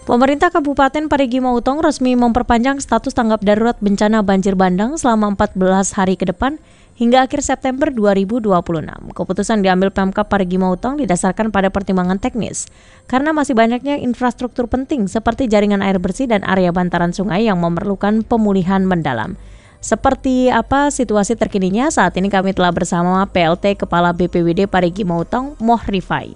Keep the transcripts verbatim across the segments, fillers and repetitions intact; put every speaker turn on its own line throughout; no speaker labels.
Pemerintah Kabupaten Parigi Motong resmi memperpanjang status tanggap darurat bencana banjir bandang selama empat belas hari ke depan hingga akhir September dua ribu dua puluh enam. Keputusan diambil Pemkab Parigi Motong didasarkan pada pertimbangan teknis, karena masih banyaknya infrastruktur penting seperti jaringan air bersih dan area bantaran sungai yang memerlukan pemulihan mendalam. Seperti apa situasi terkininya? Saat ini kami telah bersama P L T Kepala B P W D Parigi Motong, Moh Rifai.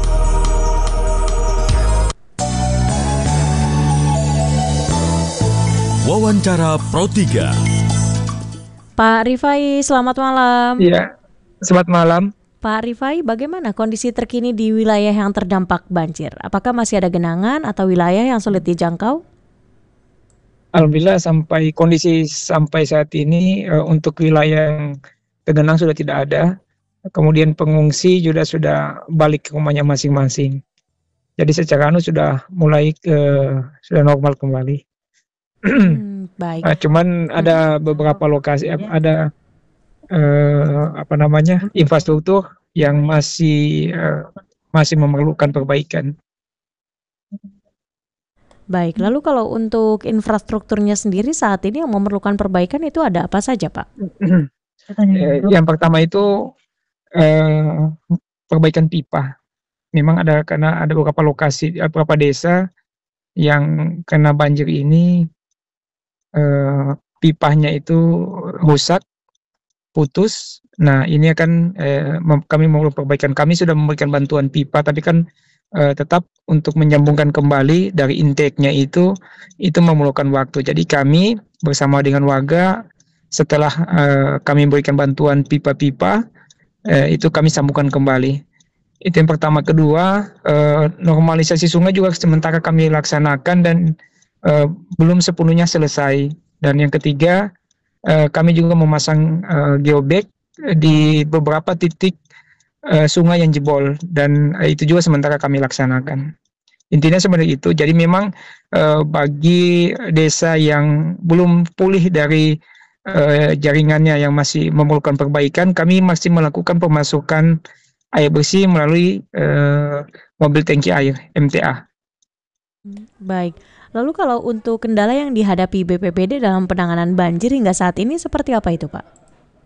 Wawancara Pro tiga.
Pak Rifai, selamat malam.
Iya, selamat malam.
Pak Rifai, bagaimana kondisi terkini di wilayah yang terdampak banjir? Apakah masih ada genangan atau wilayah yang sulit dijangkau?
Alhamdulillah sampai kondisi sampai saat ini uh, untuk wilayah yang tergenang sudah tidak ada. Kemudian pengungsi juga sudah balik ke rumahnya masing-masing. Jadi secara anu sudah mulai ke sudah normal kembali.
Hmm, baik.
Uh, cuman ada beberapa lokasi ada uh, apa namanya infrastruktur yang masih uh, masih memerlukan perbaikan.
Baik, lalu kalau untuk infrastrukturnya sendiri saat ini yang memerlukan perbaikan itu ada apa saja, Pak?
Eh, yang pertama itu eh, perbaikan pipa. Memang ada karena ada beberapa lokasi, beberapa desa yang kena banjir ini eh, pipanya itu rusak, putus. Nah ini akan eh, mem- kami mau perbaikan. Kami sudah memberikan bantuan pipa, tapi kan eh, tetap untuk menyambungkan kembali dari intake-nya itu itu memerlukan waktu. Jadi kami bersama dengan warga setelah eh, kami berikan bantuan pipa-pipa eh, itu kami sambungkan kembali. Itu yang pertama. Kedua, eh, normalisasi sungai juga sementara kami laksanakan dan eh, belum sepenuhnya selesai. Dan yang ketiga, eh, kami juga memasang eh, geobag di beberapa titik uh, sungai yang jebol dan uh, itu juga sementara kami laksanakan. Intinya sebenarnya itu. Jadi memang uh, bagi desa yang belum pulih dari uh, jaringannya yang masih memerlukan perbaikan, kami masih melakukan pemasukan air bersih melalui uh, mobil tangki air M T A.
Baik. Lalu kalau untuk kendala yang dihadapi B P B D dalam penanganan banjir hingga saat ini seperti apa itu, Pak?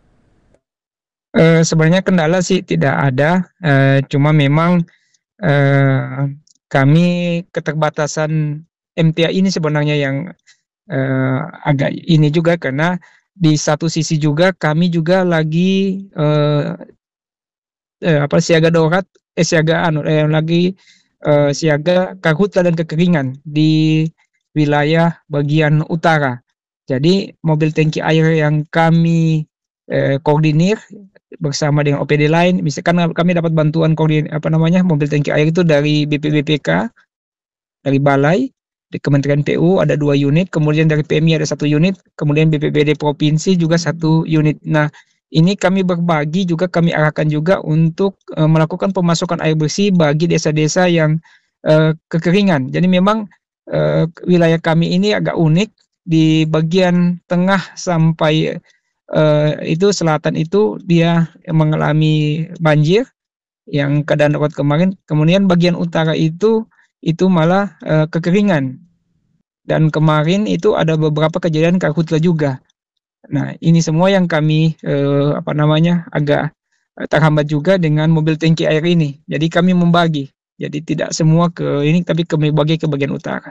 Uh, sebenarnya kendala sih tidak ada, uh, cuma memang uh, kami keterbatasan M T A ini sebenarnya yang uh, agak ini juga karena di satu sisi juga kami juga lagi uh, uh, apa siaga darurat, eh siaga anu eh, lagi uh, siaga karhutla dan kekeringan di wilayah bagian utara. Jadi mobil tangki air yang kami uh, koordinir bersama dengan O P D lain, misalkan kami dapat bantuan koordin apa namanya mobil tangki air itu dari B P B P K, dari Balai, di Kementerian P U ada dua unit, kemudian dari P M I ada satu unit, kemudian B P B D Provinsi juga satu unit. Nah ini kami berbagi juga, kami arahkan juga untuk uh, melakukan pemasukan air bersih bagi desa-desa yang uh, kekeringan. Jadi memang uh, wilayah kami ini agak unik, di bagian tengah sampai Uh, itu selatan itu dia mengalami banjir yang keadaan darurat kemarin. Kemudian bagian utara itu itu malah uh, kekeringan. Dan kemarin itu ada beberapa kejadian karhutla juga. Nah ini semua yang kami uh, apa namanya agak terhambat juga dengan mobil tangki air ini. Jadi kami membagi. Jadi tidak semua ke ini, tapi kami bagi ke bagian utara.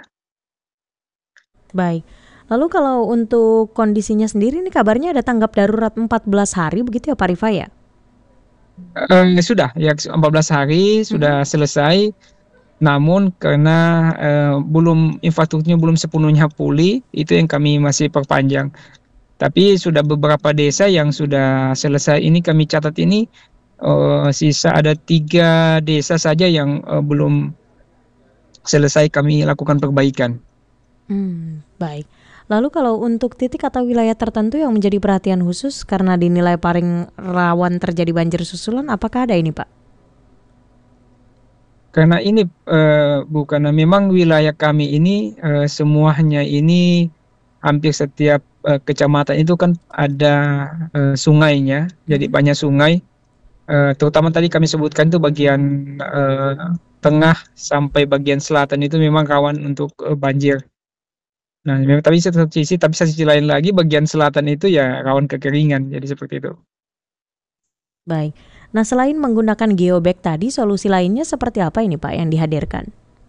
Baik. Lalu kalau untuk kondisinya sendiri ini kabarnya ada tanggap darurat empat belas hari begitu ya Pak Rifai ya?
Uh, sudah, ya empat belas hari sudah hmm. selesai. Namun karena uh, belum infrastrukturnya belum sepenuhnya pulih, itu yang kami masih perpanjang. Tapi sudah beberapa desa yang sudah selesai. Ini kami catat ini uh, sisa ada tiga desa saja yang uh, belum selesai kami lakukan perbaikan.
Hmm, baik. Lalu kalau untuk titik atau wilayah tertentu yang menjadi perhatian khusus karena dinilai paling rawan terjadi banjir susulan, apakah ada ini Pak?
Karena ini uh, bukan memang wilayah kami ini uh, semuanya ini hampir setiap uh, kecamatan itu kan ada uh, sungainya, jadi banyak sungai. Uh, terutama tadi kami sebutkan itu bagian uh, tengah sampai bagian selatan itu memang rawan untuk uh, banjir. Nah, memang tapi satu sisi, tapi sisi lain lagi bagian selatan itu ya rawan kekeringan, jadi seperti itu.
Baik. Nah, selain menggunakan geobag tadi, solusi lainnya seperti apa ini Pak yang dihadirkan?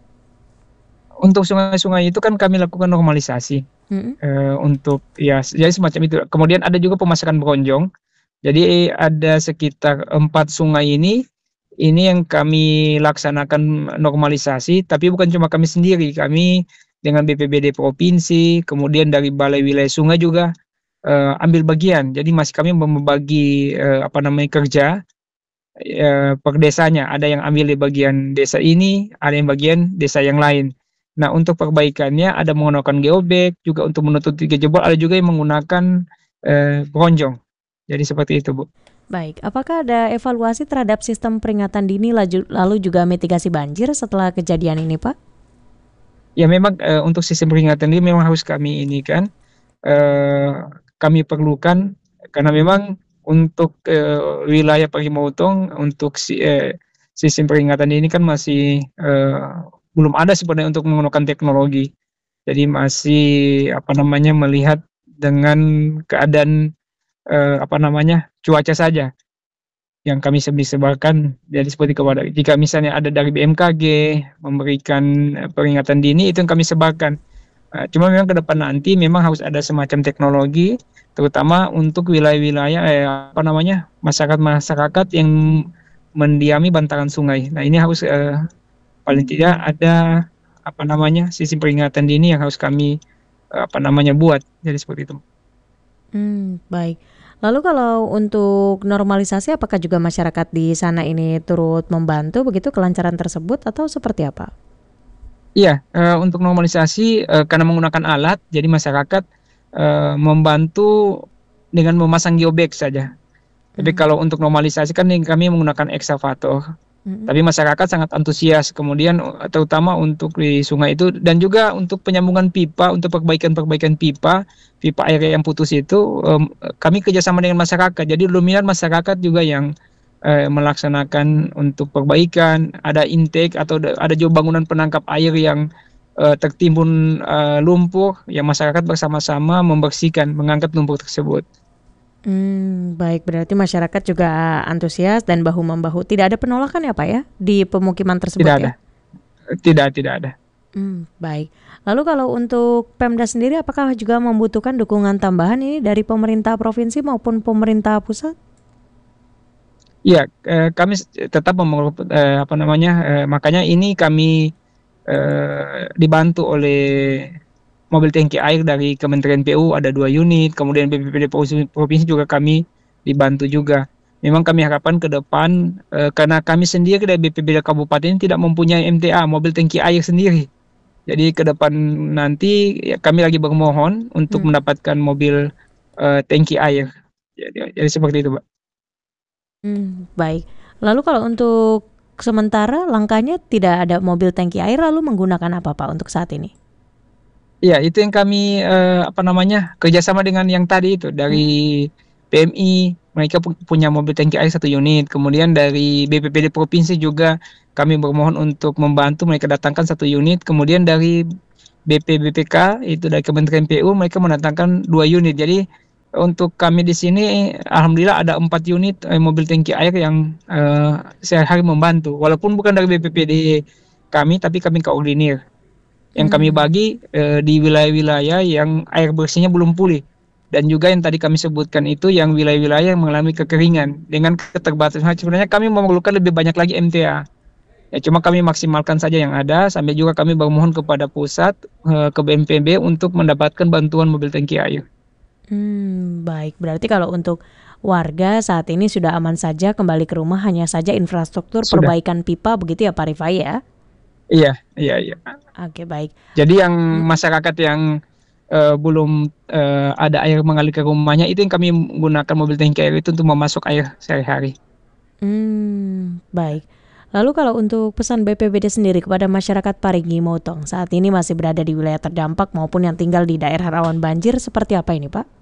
Untuk sungai-sungai itu kan kami lakukan normalisasi
Mm-mm.
uh, untuk ya jadi semacam itu. Kemudian ada juga pemasangan bronjong. Jadi ada sekitar empat sungai ini, ini yang kami laksanakan normalisasi, tapi bukan cuma kami sendiri, kami dengan B P B D provinsi, kemudian dari Balai Wilayah Sungai juga uh, ambil bagian. Jadi masih kami membagi uh, apa namanya kerja uh, per desanya. Ada yang ambil di bagian desa ini, ada yang bagian desa yang lain. Nah, untuk perbaikannya ada menggunakan geobag, juga untuk menutup tiga jebol, ada juga yang menggunakan uh, bronjong. Jadi seperti itu, Bu.
Baik, apakah ada evaluasi terhadap sistem peringatan dini laju- lalu juga mitigasi banjir setelah kejadian ini, Pak?
Ya memang uh, untuk sistem peringatan ini memang harus kami ini kan uh, kami perlukan karena memang untuk uh, wilayah Parimotong untuk si, uh, sistem peringatan ini kan masih uh, belum ada sebenarnya untuk menggunakan teknologi. Jadi masih apa namanya melihat dengan keadaan uh, apa namanya cuaca saja yang kami sebarkan. Jadi seperti kepada jika misalnya ada dari B M K G memberikan peringatan dini itu yang kami sebarkan. Uh, cuma memang ke depan nanti memang harus ada semacam teknologi terutama untuk wilayah-wilayah eh, apa namanya masyarakat-masyarakat yang mendiami bantaran sungai. Nah, ini harus uh, paling tidak ada apa namanya sistem peringatan dini yang harus kami uh, apa namanya buat. Jadi seperti itu.
Hmm, baik. Lalu kalau untuk normalisasi, apakah juga masyarakat di sana ini turut membantu begitu kelancaran tersebut atau seperti apa?
Iya, uh, untuk normalisasi uh, karena menggunakan alat, jadi masyarakat uh, membantu dengan memasang geobag saja. Tapi
Hmm.
kalau untuk normalisasi kan kami menggunakan ekskavator.
Mm-mm.
Tapi masyarakat sangat antusias, kemudian uh, terutama untuk di sungai itu dan juga untuk penyambungan pipa, untuk perbaikan-perbaikan pipa, pipa air yang putus itu um, kami kerjasama dengan masyarakat. Jadi dominan masyarakat juga yang eh, melaksanakan untuk perbaikan, ada intake atau ada, ada juga bangunan penangkap air yang eh, tertimbun eh, lumpur, yang masyarakat bersama-sama membersihkan, mengangkat lumpur tersebut.
Hmm, baik, berarti masyarakat juga antusias dan bahu-membahu. Tidak ada penolakan ya Pak ya di pemukiman tersebut
Tidak
ya?
ada, tidak, tidak ada.
Hmm, baik. Lalu kalau untuk Pemda sendiri apakah juga membutuhkan dukungan tambahan ini dari pemerintah provinsi maupun pemerintah pusat?
Iya, eh, kami tetap memerlukan eh, apa namanya, eh, makanya ini kami eh, dibantu oleh mobil tangki air dari Kementerian P U ada dua unit, kemudian B P P D provinsi juga kami dibantu juga. Memang kami harapkan ke depan eh, karena kami sendiri dari B P B D Kabupaten tidak mempunyai M T A, mobil tangki air sendiri. Jadi ke depan nanti ya, kami lagi bermohon untuk
Hmm.
mendapatkan mobil eh, tangki air. Jadi, jadi seperti itu, Pak.
Hmm, baik. Lalu kalau untuk sementara langkahnya tidak ada mobil tangki air, lalu menggunakan apa Pak untuk saat ini?
Iya, itu yang kami eh, apa namanya kerjasama dengan yang tadi itu
Hmm.
dari P M I, mereka pu- punya mobil tangki air satu unit. Kemudian dari B P P D provinsi juga kami bermohon untuk membantu mereka datangkan satu unit. Kemudian dari B P B P K itu dari Kementerian P U mereka mendatangkan dua unit. Jadi untuk kami di sini, alhamdulillah ada empat unit eh, mobil tangki air yang eh, sehari-hari membantu. Walaupun bukan dari B P P D kami, tapi kami koordinir yang kami
Hmm.
bagi eh, di wilayah-wilayah yang air bersihnya belum pulih dan juga yang tadi kami sebutkan itu yang wilayah-wilayah yang mengalami kekeringan dengan keterbatasan. Sebenarnya kami memerlukan lebih banyak lagi M T A. Ya, cuma kami maksimalkan saja yang ada sampai juga kami bermohon kepada pusat eh, ke B N P B untuk mendapatkan bantuan mobil tangki air.
Hmm, baik. Berarti kalau untuk warga saat ini sudah aman saja kembali ke rumah, hanya saja infrastruktur
Sudah.
perbaikan pipa begitu ya Pak Rifai ya?
Iya, iya, iya.
Oke, baik.
Jadi yang
Mm-mm.
masyarakat yang eh, belum eh, ada air mengalir ke rumahnya itu yang kami menggunakan mobil tangki air itu untuk memasok air sehari-hari.
Hmm, baik. Lalu kalau untuk pesan B P B D sendiri kepada masyarakat Parigi Motong saat ini masih berada di wilayah terdampak maupun yang tinggal di daerah rawan banjir seperti apa ini Pak?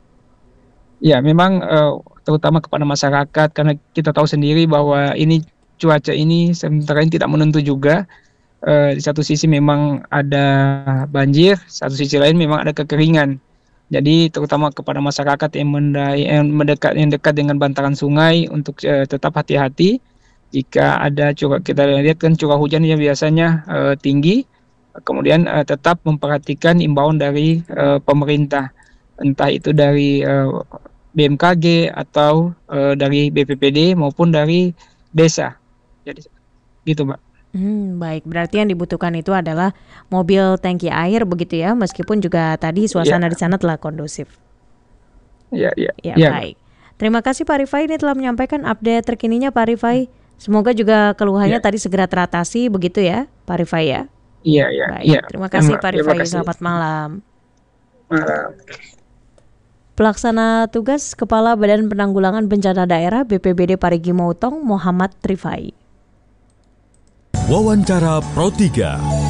Ya, memang eh, terutama kepada masyarakat karena kita tahu sendiri bahwa ini cuaca ini sementara ini tidak menentu juga. Uh, di satu sisi memang ada banjir, satu sisi lain memang ada kekeringan. Jadi terutama kepada masyarakat yang, mendai, yang mendekat yang dekat dengan bantaran sungai untuk uh, tetap hati-hati. Jika ada curah, kita lihat kan curah hujan yang biasanya uh, tinggi, kemudian uh, tetap memperhatikan imbauan dari uh, pemerintah, entah itu dari uh, B M K G atau uh, dari B P P D maupun dari desa. Jadi gitu, Mbak.
Hmm, baik, berarti yang dibutuhkan itu adalah mobil tangki air begitu ya, meskipun juga tadi suasana
Ya.
di sana telah kondusif.
Ya, ya,
ya, ya. Baik. Terima kasih Pak Rifai, ini telah menyampaikan update terkininya Pak Rifai. Semoga juga keluhannya ya. tadi segera teratasi begitu ya, Pak Rifai ya.
Iya, iya.
Baik,
ya.
Terima kasih
ya,
Pak Rifai, selamat malam.
Malam.
Pelaksana tugas Kepala Badan Penanggulangan Bencana Daerah B P B D Parigi Motong Muhammad Rifai.
Wawancara Pro tiga.